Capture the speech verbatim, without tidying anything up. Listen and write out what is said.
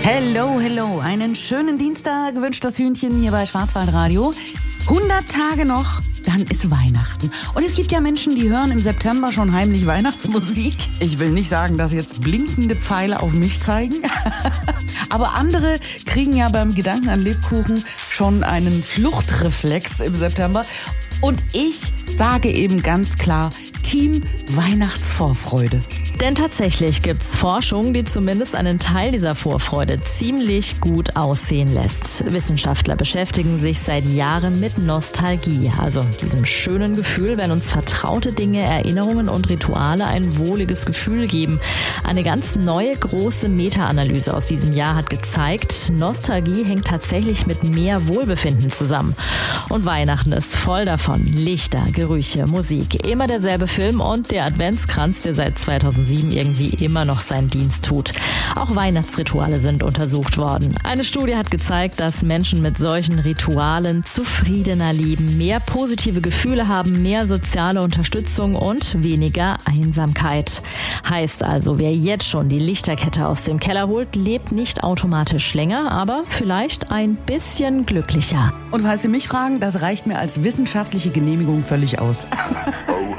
Hello, hello. Einen schönen Dienstag wünscht das Hühnchen hier bei Schwarzwaldradio. hundert Tage noch, dann ist Weihnachten. Und es gibt ja Menschen, die hören im September schon heimlich Weihnachtsmusik. Ich will nicht sagen, dass jetzt blinkende Pfeile auf mich zeigen. Aber andere kriegen ja beim Gedanken an Lebkuchen schon einen Fluchtreflex im September. Und ich sage eben ganz klar, Team Weihnachtsvorfreude. Denn tatsächlich gibt's Forschung, die zumindest einen Teil dieser Vorfreude ziemlich gut aussehen lässt. Wissenschaftler beschäftigen sich seit Jahren mit Nostalgie, also diesem schönen Gefühl, wenn uns vertraute Dinge, Erinnerungen und Rituale ein wohliges Gefühl geben. Eine ganz neue große Meta-Analyse aus diesem Jahr hat gezeigt, Nostalgie hängt tatsächlich mit mehr Wohlbefinden zusammen. Und Weihnachten ist voll davon. Lichter, Gerüche, Musik, immer derselbe Film und der Adventskranz, der seit zweitausendsieben irgendwie immer noch seinen Dienst tut. Auch Weihnachtsrituale sind untersucht worden. Eine Studie hat gezeigt, dass Menschen mit solchen Ritualen zufriedener leben, mehr positive Gefühle haben, mehr soziale Unterstützung und weniger Einsamkeit. Heißt also, wer jetzt schon die Lichterkette aus dem Keller holt, lebt nicht automatisch länger, aber vielleicht ein bisschen glücklicher. Und falls Sie mich fragen, das reicht mir als wissenschaftliche Genehmigung völlig aus.